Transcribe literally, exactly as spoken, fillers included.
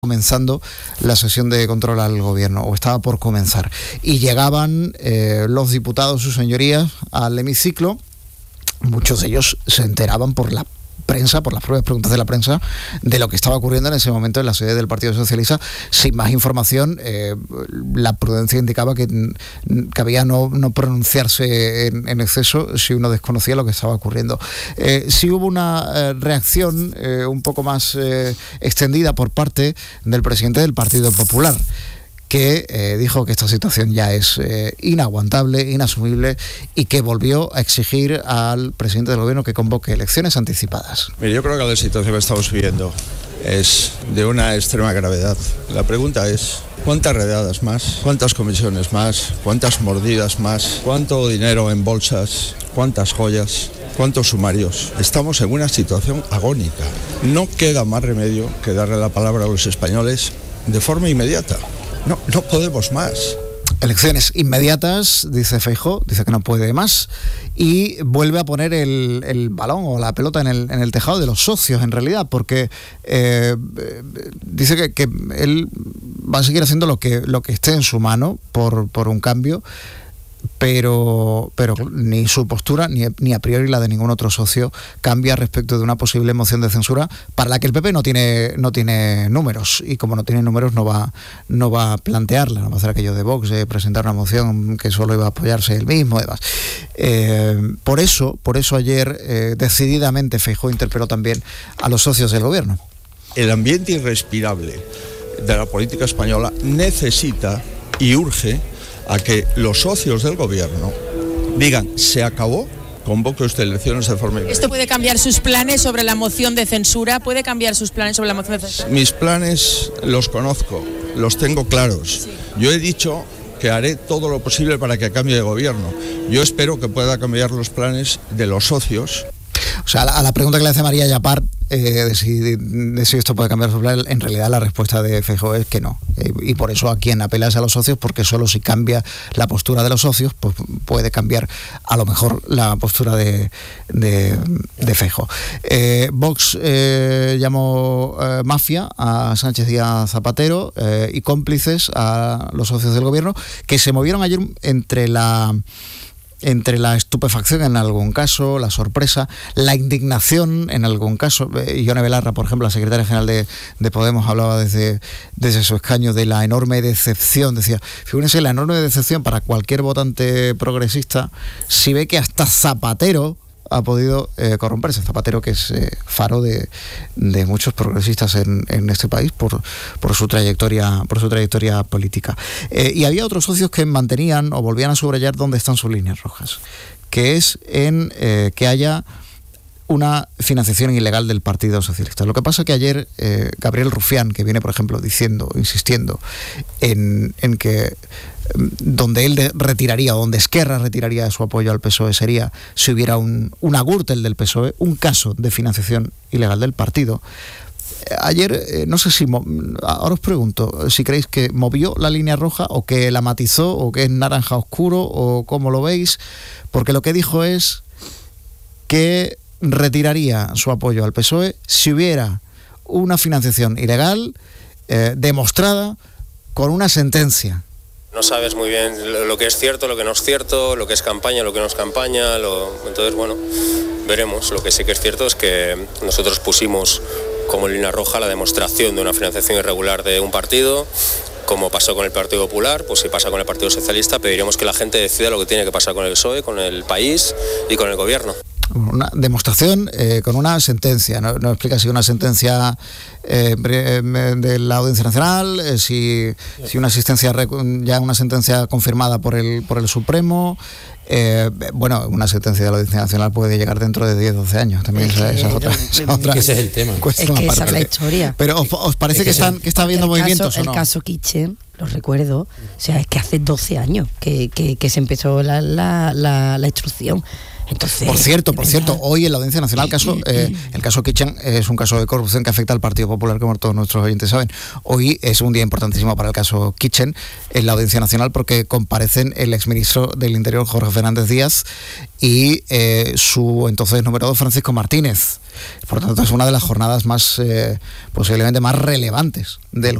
comenzando la sesión de control al gobierno, o estaba por comenzar, y llegaban eh, los diputados, sus señorías, al hemiciclo. Muchos de ellos se enteraban por la prensa, por las propias preguntas de la prensa, de lo que estaba ocurriendo en ese momento en la sede del Partido Socialista. Sin más información, eh, la prudencia indicaba que cabía no, no pronunciarse en, en exceso si uno desconocía lo que estaba ocurriendo. Eh, sí hubo una eh, reacción eh, un poco más eh, extendida por parte del presidente del Partido Popular, que eh, dijo que esta situación ya es eh, inaguantable, inasumible, y que volvió a exigir al presidente del gobierno que convoque elecciones anticipadas. Mire, yo creo que la situación que estamos viviendo es de una extrema gravedad. La pregunta es, ¿cuántas redadas más? ¿Cuántas comisiones más? ¿Cuántas mordidas más? ¿Cuánto dinero en bolsas? ¿Cuántas joyas? ¿Cuántos sumarios? Estamos en una situación agónica. No queda más remedio que darle la palabra a los españoles de forma inmediata. No, no podemos más. Elecciones inmediatas, dice Feijóo, dice que no puede más, y vuelve a poner el, el balón o la pelota en el, en el tejado de los socios, en realidad, porque eh, dice que, que él va a seguir haciendo lo que, lo que esté en su mano por, por un cambio, pero pero ni su postura ni, ni a priori la de ningún otro socio cambia respecto de una posible moción de censura para la que el P P no tiene no tiene números, y como no tiene números no va no va a plantearla, no va a hacer aquello de Vox de presentar una moción que solo iba a apoyarse él mismo y demás. Eh, por eso por eso ayer eh, decididamente Feijóo interpeló también a los socios del gobierno. El ambiente irrespirable de la política española necesita y urge a que los socios del gobierno digan, se acabó, convoque usted elecciones de forma inmediata. ¿Esto puede cambiar sus planes sobre la moción de censura? ¿Puede cambiar sus planes sobre la moción de censura? Mis planes los conozco, los tengo claros. Sí. Yo he dicho que haré todo lo posible para que cambie de gobierno. Yo espero que pueda cambiar los planes de los socios. O sea, a la pregunta que le hace María Yapar eh, de, si, de, de si esto puede cambiar su plan, en realidad la respuesta de Feijóo es que no. Eh, y por eso a quien apela es a los socios, porque solo si cambia la postura de los socios, pues puede cambiar a lo mejor la postura de, de, de Feijóo. Eh, Vox eh, llamó eh, mafia a Sánchez y a Zapatero eh, y cómplices a los socios del gobierno, que se movieron ayer entre la... entre la estupefacción en algún caso, la sorpresa, la indignación en algún caso. Ione Belarra, por ejemplo, la secretaria general de, de Podemos, hablaba desde, desde su escaño de la enorme decepción. Decía, fíjense, la enorme decepción para cualquier votante progresista si ve que hasta Zapatero ha podido eh, corromperse. Zapatero, que es eh, faro de, de muchos progresistas en, en este país por, por su trayectoria por su trayectoria política. Eh, y había otros socios que mantenían o volvían a subrayar dónde están sus líneas rojas, que es en eh, que haya una financiación ilegal del Partido Socialista. Lo que pasa es que ayer eh, Gabriel Rufián, que viene, por ejemplo, diciendo, insistiendo en, en que donde él de, retiraría, donde Esquerra retiraría su apoyo al P S O E sería si hubiera un, una Gürtel del P S O E, un caso de financiación ilegal del partido. Ayer, eh, no sé si, ahora os pregunto, si creéis que movió la línea roja o que la matizó o que es naranja oscuro o cómo lo veis, porque lo que dijo es que retiraría su apoyo al P S O E si hubiera una financiación ilegal eh, demostrada con una sentencia. No sabes muy bien lo que es cierto, lo que no es cierto, lo que es campaña, lo que no es campaña, lo... entonces bueno, veremos. Lo que sí que es cierto es que nosotros pusimos como línea roja la demostración de una financiación irregular de un partido, como pasó con el Partido Popular, pues si pasa con el Partido Socialista, pediríamos que la gente decida lo que tiene que pasar con el P S O E, con el país y con el gobierno. Una demostración eh, con una sentencia, no, no explica si una sentencia eh, de la Audiencia Nacional, eh, si, si una asistencia ya una sentencia confirmada por el por el Supremo. Eh, bueno, una sentencia de la Audiencia Nacional puede llegar dentro de diez, doce años. También es esa, esa es otra, esa otra ese es el tema. Es que esa es la historia. Pero ¿os, os parece es que, que están que está habiendo movimientos caso, o no? El caso Kitchen, lo recuerdo, o sea, es que hace doce años que, que, que se empezó la, la, la, la instrucción. Entonces, por cierto, por ¿verdad? cierto, hoy en la Audiencia Nacional, caso, eh, el caso Kitchen es un caso de corrupción que afecta al Partido Popular, como todos nuestros oyentes saben. Hoy es un día importantísimo para el caso Kitchen en la Audiencia Nacional porque comparecen el exministro del Interior, Jorge Fernández Díaz, y eh, su entonces nombrado Francisco Martínez. Por tanto, es una de las jornadas más, eh, posiblemente más relevantes del